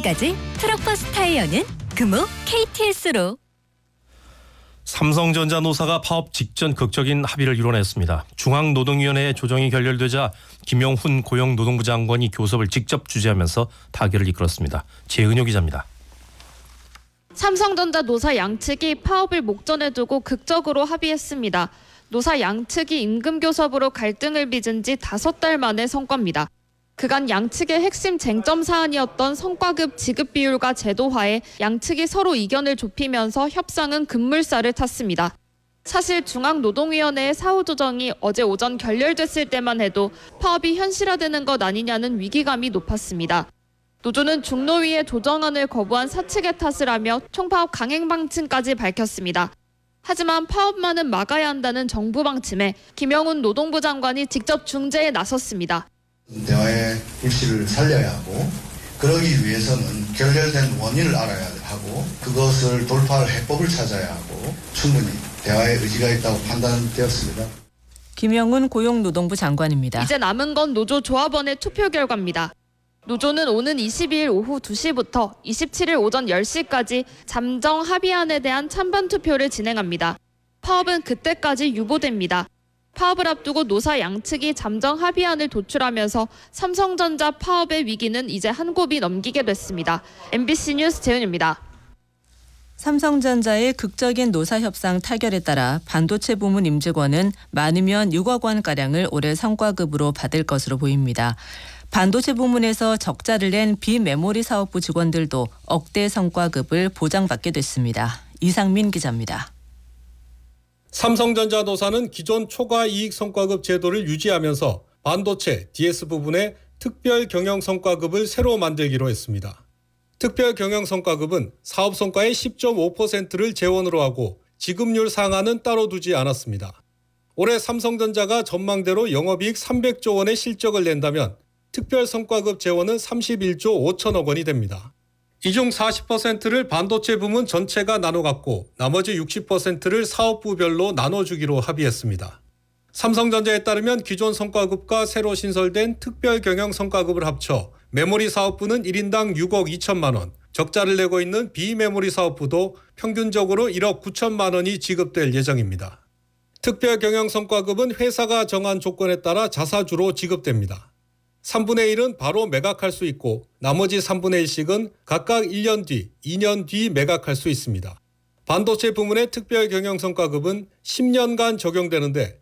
지금까지 트럭버스 타이어는 금호 KTS로. 삼성전자 노사가 파업 직전 극적인 합의를 이뤄냈습니다. 중앙노동위원회 조정이 결렬되자 김영훈 고용노동부 장관이 교섭을 직접 주재하면서 타결을 이끌었습니다. 재은효 기자입니다. 삼성전자 노사 양측이 파업을 목전에 두고 극적으로 합의했습니다. 노사 양측이 임금교섭으로 갈등을 빚은 지 5달 만의 성과입니다. 그간 양측의 핵심 쟁점 사안이었던 성과급 지급 비율과 제도화에 양측이 서로 이견을 좁히면서 협상은 급물살을 탔습니다. 사실 중앙노동위원회의 사후 조정이 어제 오전 결렬됐을 때만 해도 파업이 현실화되는 것 아니냐는 위기감이 높았습니다. 노조는 중노위의 조정안을 거부한 사측의 탓을 하며 총파업 강행 방침까지 밝혔습니다. 하지만 파업만은 막아야 한다는 정부 방침에 김영훈 노동부 장관이 직접 중재에 나섰습니다. 대화의 불씨를 살려야 하고 그러기 위해서는 결렬된 원인을 알아야 하고 그것을 돌파할 해법을 찾아야 하고 충분히 대화의 의지가 있다고 판단되었습니다. 김영훈 고용노동부 장관입니다. 이제 남은 건 노조 조합원의 투표 결과입니다. 노조는 오는 22일 오후 2시부터 27일 오전 10시까지 잠정 합의안에 대한 찬반 투표를 진행합니다. 파업은 그때까지 유보됩니다. 파업을 앞두고 노사 양측이 잠정 합의안을 도출하면서 삼성전자 파업의 위기는 이제 한 곱이 넘기게 됐습니다. MBC 뉴스 재은입니다. 삼성전자의 극적인 노사 협상 타결에 따라 반도체 부문 임직원은 많으면 6억 원가량을 올해 성과급으로 받을 것으로 보입니다. 반도체 부문에서 적자를 낸 비메모리 사업부 직원들도 억대 성과급을 보장받게 됐습니다. 이상민 기자입니다. 삼성전자 노사는 기존 초과 이익 성과급 제도를 유지하면서 반도체, DS 부분의 특별 경영 성과급을 새로 만들기로 했습니다. 특별 경영 성과급은 사업 성과의 10.5%를 재원으로 하고 지급률 상한은 따로 두지 않았습니다. 올해 삼성전자가 전망대로 영업이익 300조 원의 실적을 낸다면 특별 성과급 재원은 31조 5천억 원이 됩니다. 이 중 40%를 반도체 부문 전체가 나눠 갖고 나머지 60%를 사업부별로 나눠주기로 합의했습니다. 삼성전자에 따르면 기존 성과급과 새로 신설된 특별 경영 성과급을 합쳐 메모리 사업부는 1인당 6억 2천만 원, 적자를 내고 있는 비메모리 사업부도 평균적으로 1억 9천만 원이 지급될 예정입니다. 특별 경영 성과급은 회사가 정한 조건에 따라 자사주로 지급됩니다. 3분의 1은 바로 매각할 수 있고 나머지 3분의 1씩은 각각 1년 뒤, 2년 뒤 매각할 수 있습니다. 반도체 부문의 특별 경영 성과급은 10년간 적용되는데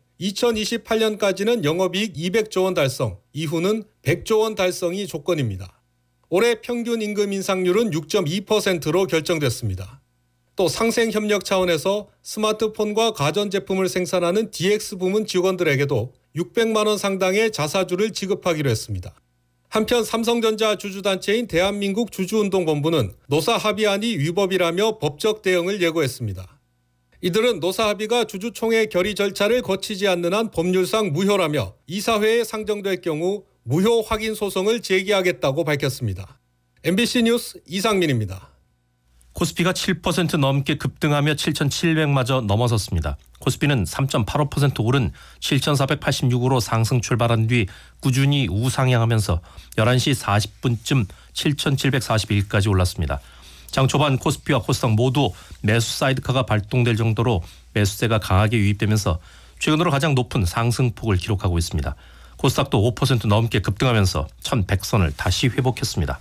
2028년까지는 영업이익 200조 원 달성, 이후는 100조 원 달성이 조건입니다. 올해 평균 임금 인상률은 6.2%로 결정됐습니다. 또 상생협력 차원에서 스마트폰과 가전제품을 생산하는 DX 부문 직원들에게도 600만 원 상당의 자사주를 지급하기로 했습니다. 한편 삼성전자 주주단체인 대한민국 주주운동본부는 노사 합의안이 위법이라며 법적 대응을 예고했습니다. 이들은 노사 합의가 주주총회 결의 절차를 거치지 않는 한 법률상 무효라며 이사회에 상정될 경우 무효 확인 소송을 제기하겠다고 밝혔습니다. MBC 뉴스 이상민입니다. 코스피가 7% 넘게 급등하며 7,700마저 넘어섰습니다. 코스피는 3.85% 오른 7,486으로 상승 출발한 뒤 꾸준히 우상향하면서 11시 40분쯤 7,741까지 올랐습니다. 장 초반 코스피와 코스닥 모두 매수 사이드카가 발동될 정도로 매수세가 강하게 유입되면서 최근으로 가장 높은 상승폭을 기록하고 있습니다. 코스닥도 5% 넘게 급등하면서 1,100선을 다시 회복했습니다.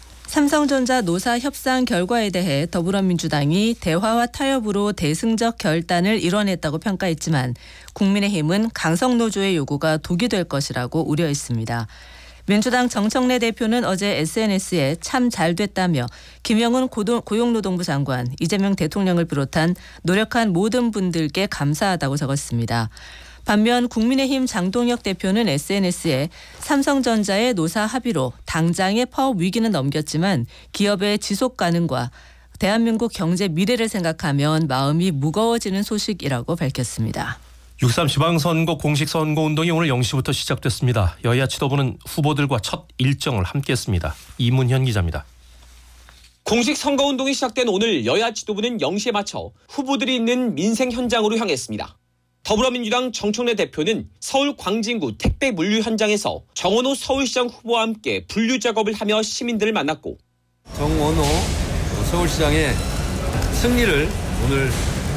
삼성전자 노사 협상 결과에 대해 더불어민주당이 대화와 타협으로 대승적 결단을 이뤄냈다고 평가했지만 국민의힘은 강성노조의 요구가 독이 될 것이라고 우려했습니다. 민주당 정청래 대표는 어제 SNS에 참 잘됐다며 김영훈 고용노동부 장관, 이재명 대통령을 비롯한 노력한 모든 분들께 감사하다고 적었습니다. 반면 국민의힘 장동혁 대표는 SNS에 삼성전자의 노사 합의로 당장의 파업 위기는 넘겼지만 기업의 지속 가능과 대한민국 경제 미래를 생각하면 마음이 무거워지는 소식이라고 밝혔습니다. 6.3 지방선거 공식 선거운동이 오늘 0시부터 시작됐습니다. 여야 지도부는 후보들과 첫 일정을 함께했습니다. 이문현 기자입니다. 공식 선거운동이 시작된 오늘 여야 지도부는 0시에 맞춰 후보들이 있는 민생 현장으로 향했습니다. 더불어민주당 정청래 대표는 서울 광진구 택배 물류 현장에서 정원호 서울시장 후보와 함께 분류 작업을 하며 시민들을 만났고 정원호 서울시장의 승리를 오늘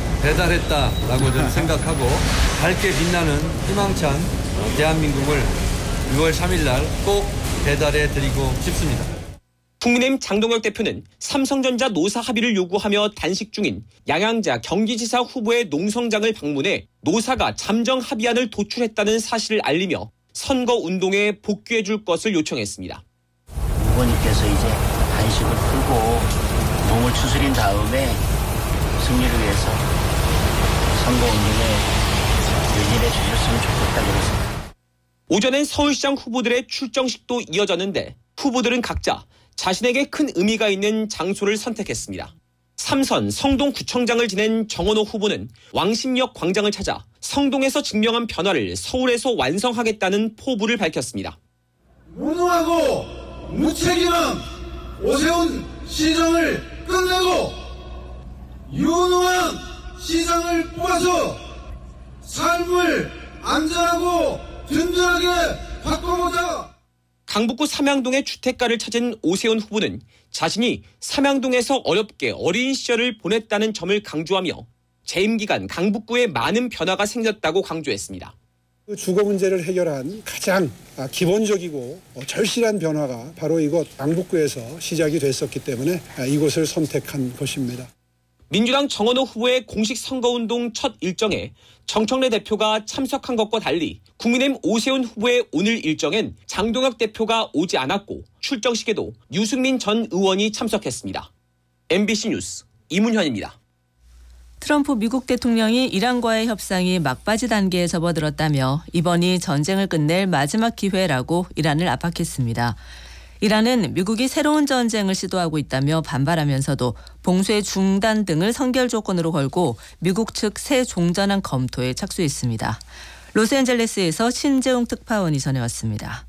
배달했다라고 저는 생각하고 밝게 빛나는 희망찬 대한민국을 6월 3일 날 꼭 배달해 드리고 싶습니다. 국민의힘 장동혁 대표는 삼성전자 노사 합의를 요구하며 단식 중인 양양자 경기지사 후보의 농성장을 방문해 노사가 잠정 합의안을 도출했다는 사실을 알리며 선거운동에 복귀해 줄 것을 요청했습니다. 후보님께서 이제 단식을 풀고 몸을 추스린 다음에 승리를 위해서 선거운동에 연연해 주셨으면 좋겠다 그랬습니다. 오전엔 서울시장 후보들의 출정식도 이어졌는데 후보들은 각자 자신에게 큰 의미가 있는 장소를 선택했습니다. 3선 성동구청장을 지낸 정원호 후보는 왕십역 광장을 찾아 성동에서 증명한 변화를 서울에서 완성하겠다는 포부를 밝혔습니다. 무능하고 무책임한 오세훈 시장을 끝내고 유능한 시장을 뽑아서 삶을 안전하고 든든하게 바꿔보자. 강북구 삼양동의 주택가를 찾은 오세훈 후보는 자신이 삼양동에서 어렵게 어린 시절을 보냈다는 점을 강조하며 재임 기간 강북구에 많은 변화가 생겼다고 강조했습니다. 주거 문제를 해결한 가장 기본적이고 절실한 변화가 바로 이곳 강북구에서 시작이 됐었기 때문에 이곳을 선택한 것입니다. 민주당 정원호 후보의 공식 선거운동 첫 일정에 정청래 대표가 참석한 것과 달리 국민의힘 오세훈 후보의 오늘 일정엔 장동혁 대표가 오지 않았고 출정식에도 유승민 전 의원이 참석했습니다. MBC 뉴스 이문현입니다. 트럼프 미국 대통령이 이란과의 협상이 막바지 단계에 접어들었다며 이번이 전쟁을 끝낼 마지막 기회라고 이란을 압박했습니다. 이란은 미국이 새로운 전쟁을 시도하고 있다며 반발하면서도 봉쇄 중단 등을 선결 조건으로 걸고 미국 측 새 종전안 검토에 착수했습니다. 로스앤젤레스에서 신재웅 특파원이 전해왔습니다.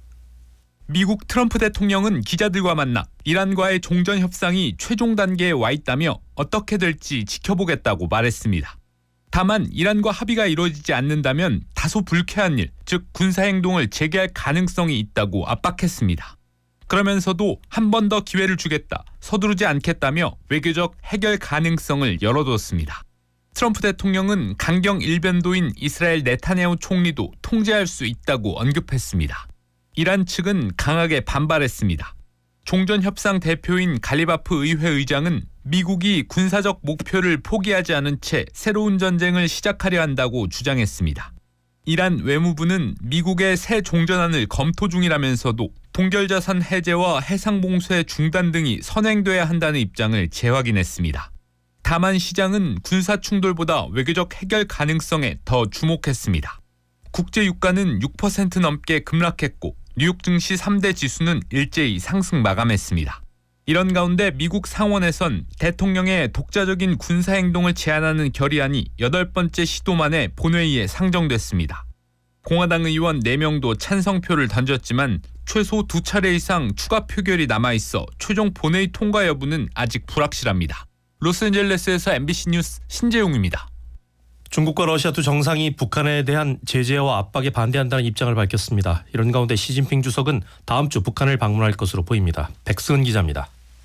미국 트럼프 대통령은 기자들과 만나 이란과의 종전 협상이 최종 단계에 와 있다며 어떻게 될지 지켜보겠다고 말했습니다. 다만 이란과 합의가 이루어지지 않는다면 다소 불쾌한 일, 즉 군사행동을 재개할 가능성이 있다고 압박했습니다. 그러면서도 한 번 더 기회를 주겠다, 서두르지 않겠다며 외교적 해결 가능성을 열어뒀습니다. 트럼프 대통령은 강경 일변도인 이스라엘 네타냐후 총리도 통제할 수 있다고 언급했습니다. 이란 측은 강하게 반발했습니다. 종전협상 대표인 갈리바프 의회 의장은 미국이 군사적 목표를 포기하지 않은 채 새로운 전쟁을 시작하려 한다고 주장했습니다. 이란 외무부는 미국의 새 종전안을 검토 중이라면서도 동결자산 해제와 해상봉쇄 중단 등이 선행돼야 한다는 입장을 재확인했습니다. 다만 시장은 군사 충돌보다 외교적 해결 가능성에 더 주목했습니다. 국제 유가는 6% 넘게 급락했고 뉴욕 증시 3대 지수는 일제히 상승 마감했습니다. 이런 가운데 미국 상원에선 대통령의 독자적인 군사행동을 제한하는 결의안이 8번째 시도 만에 본회의에 상정됐습니다. 공화당 의원 4명도 찬성표를 던졌지만 최소 2차례 이상 추가 표결이 남아있어 최종 본회의 통과 여부는 아직 불확실합니다. 로스앤젤레스에서 MBC 뉴스 신재용입니다. 중국과 러시아 두 정상이 북한에 대한 제재와 압박에 반대한다는 입장을 밝혔습니다. 이런 가운데 시진핑 주석은 다음 주 북한을 방문할 것으로 보입니다. 백승은 기자입니다.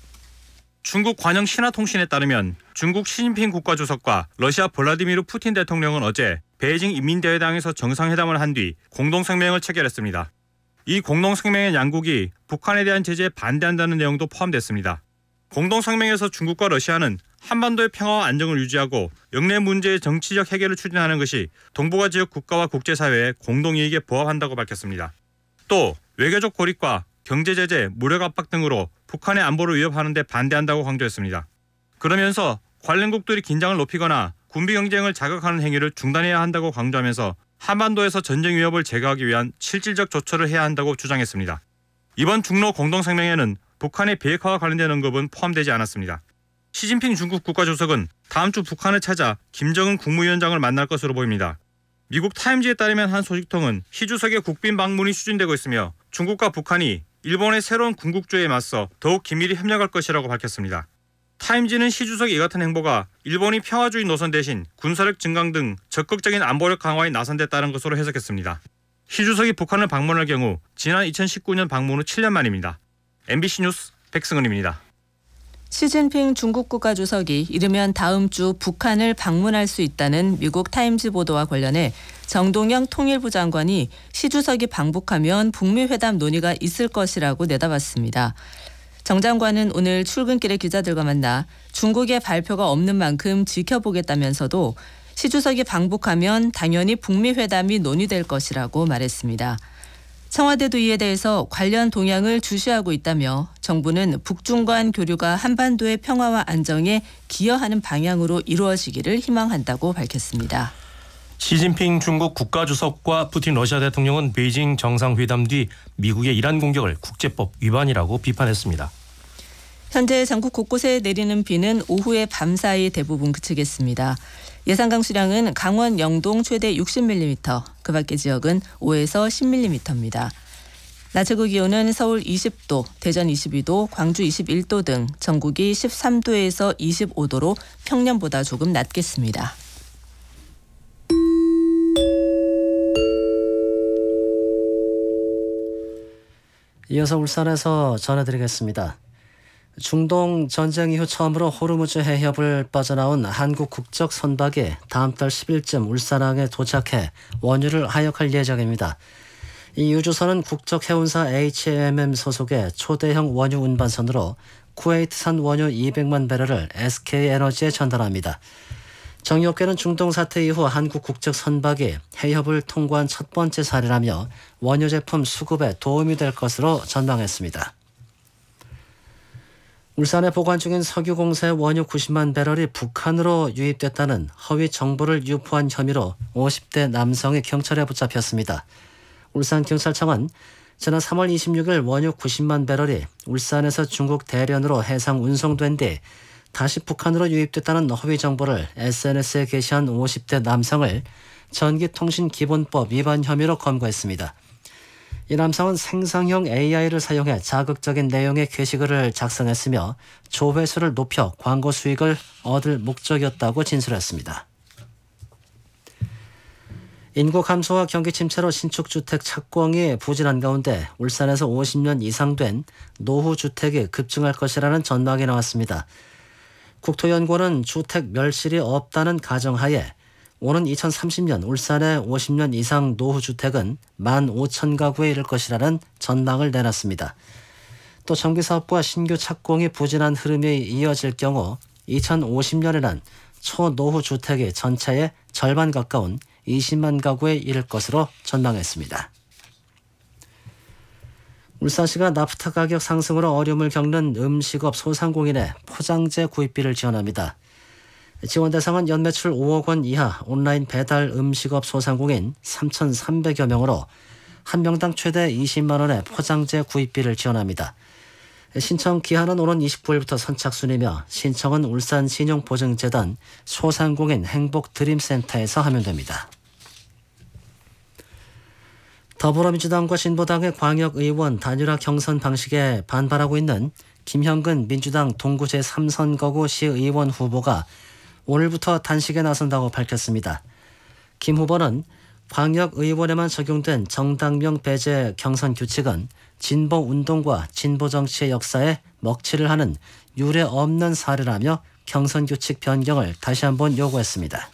중국 관영 신화통신에 따르면 중국 시진핑 국가주석과 러시아 블라디미르 푸틴 대통령은 어제 베이징 인민대회당에서 정상회담을 한 뒤 공동성명을 체결했습니다. 이 공동성명의 양국이 북한에 대한 제재에 반대한다는 내용도 포함됐습니다. 공동성명에서 중국과 러시아는 한반도의 평화와 안정을 유지하고 영내 문제의 정치적 해결을 추진하는 것이 동북아 지역 국가와 국제사회의 공동이익에 부합한다고 밝혔습니다. 또 외교적 고립과 경제제재, 무력 압박 등으로 북한의 안보를 위협하는 데 반대한다고 강조했습니다. 그러면서 관련국들이 긴장을 높이거나 군비 경쟁을 자극하는 행위를 중단해야 한다고 강조하면서 한반도에서 전쟁 위협을 제거하기 위한 실질적 조처를 해야 한다고 주장했습니다. 이번 중로 공동성명에는 북한의 비핵화와 관련된 언급은 포함되지 않았습니다. 시진핑 중국 국가주석은 다음 주 북한을 찾아 김정은 국무위원장을 만날 것으로 보입니다. 미국 타임지에 따르면 한 소식통은 시 주석의 국빈 방문이 추진되고 있으며 중국과 북한이 일본의 새로운 군국주의에 맞서 더욱 긴밀히 협력할 것이라고 밝혔습니다. 타임지는 시 주석의 이 같은 행보가 일본이 평화주의 노선 대신 군사력 증강 등 적극적인 안보력 강화에 나선 데 따른 것으로 해석했습니다. 시 주석이 북한을 방문할 경우 지난 2019년 방문 후 7년 만입니다. MBC 뉴스 백승은입니다. 시진핑 중국 국가주석이 이르면 다음 주 북한을 방문할 수 있다는 미국 타임즈 보도와 관련해 정동영 통일부 장관이 시 주석이 방북하면 북미 회담 논의가 있을 것이라고 내다봤습니다. 정 장관은 오늘 출근길에 기자들과 만나 중국의 발표가 없는 만큼 지켜보겠다면서도 시 주석이 방북하면 당연히 북미 회담이 논의될 것이라고 말했습니다. 청와대도 이에 대해서 관련 동향을 주시하고 있다며 정부는 북중 간 교류가 한반도의 평화와 안정에 기여하는 방향으로 이루어지기를 희망한다고 밝혔습니다. 시진핑 중국 국가주석과 푸틴 러시아 대통령은 베이징 정상회담 뒤 미국의 이란 공격을 국제법 위반이라고 비판했습니다. 현재 전국 곳곳에 내리는 비는 오후에 밤사이 대부분 그치겠습니다. 예상 강수량은 강원 영동 최대 60mm, 그 밖의 지역은 5에서 10mm입니다. 낮 최고 기온은 서울 20도, 대전 22도, 광주 21도 등 전국이 13도에서 25도로 평년보다 조금 낮겠습니다. 이어서 울산에서 전해드리겠습니다. 중동 전쟁 이후 처음으로 호르무즈 해협을 빠져나온 한국 국적 선박이 다음 달 10일쯤 울산항에 도착해 원유를 하역할 예정입니다. 이 유조선은 국적 해운사 HMM 소속의 초대형 원유 운반선으로 쿠웨이트산 원유 200만 배럴을 SK에너지에 전달합니다. 정유업계는 중동 사태 이후 한국 국적 선박이 해협을 통과한 첫 번째 사례라며 원유 제품 수급에 도움이 될 것으로 전망했습니다. 울산에 보관 중인 석유공사의 원유 90만 배럴이 북한으로 유입됐다는 허위 정보를 유포한 혐의로 50대 남성이 경찰에 붙잡혔습니다. 울산경찰청은 지난 3월 26일 원유 90만 배럴이 울산에서 중국 대련으로 해상 운송된 뒤 다시 북한으로 유입됐다는 허위 정보를 SNS에 게시한 50대 남성을 전기통신기본법 위반 혐의로 검거했습니다. 이 남성은 생성형 AI를 사용해 자극적인 내용의 게시글을 작성했으며 조회수를 높여 광고 수익을 얻을 목적이었다고 진술했습니다. 인구 감소와 경기 침체로 신축주택 착공이 부진한 가운데 울산에서 50년 이상 된 노후주택이 급증할 것이라는 전망이 나왔습니다. 국토연구원은 주택 멸실이 없다는 가정하에 오는 2030년 울산의 50년 이상 노후주택은 15,000가구에 이를 것이라는 전망을 내놨습니다. 또 정비사업부와 신규 착공이 부진한 흐름이 이어질 경우 2050년에는 초노후주택의 전체의 절반 가까운 20만 가구에 이를 것으로 전망했습니다. 울산시가 나프타 가격 상승으로 어려움을 겪는 음식업 소상공인의 포장재 구입비를 지원합니다. 지원 대상은 연매출 5억 원 이하 온라인 배달 음식업 소상공인 3,300여 명으로 한 명당 최대 20만 원의 포장재 구입비를 지원합니다. 신청 기한은 오는 29일부터 선착순이며 신청은 울산신용보증재단 소상공인 행복드림센터에서 하면 됩니다. 더불어민주당과 진보당의 광역의원 단일화 경선 방식에 반발하고 있는 김형근 민주당 동구 제3선거구 시의원 후보가 오늘부터 단식에 나선다고 밝혔습니다. 김 후보는 광역의원에만 적용된 정당명 배제 경선 규칙은 진보운동과 진보정치의 역사에 먹칠을 하는 유례 없는 사례라며 경선 규칙 변경을 다시 한번 요구했습니다.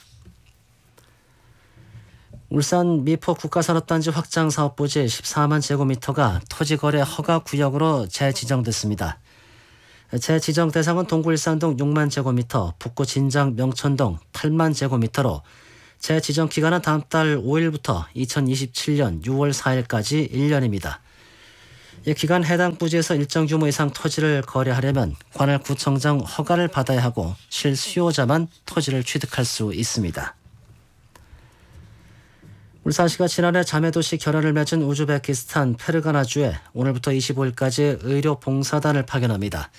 울산 미포 국가산업단지 확장 사업 부지 14만 제곱미터가 토지거래 허가 구역으로 재지정됐습니다. 재지정 대상은 동구 일산동 6만 제곱미터, 북구 진장 명천동 8만 제곱미터로 재지정 기간은 다음 달 5일부터 2027년 6월 4일까지 1년입니다. 이 기간 해당 부지에서 일정 규모 이상 토지를 거래하려면 관할 구청장 허가를 받아야 하고 실수요자만 토지를 취득할 수 있습니다. 울산시가 지난해 자매도시 결연을 맺은 우즈베키스탄 페르가나주에 오늘부터 25일까지 의료 봉사단을 파견합니다.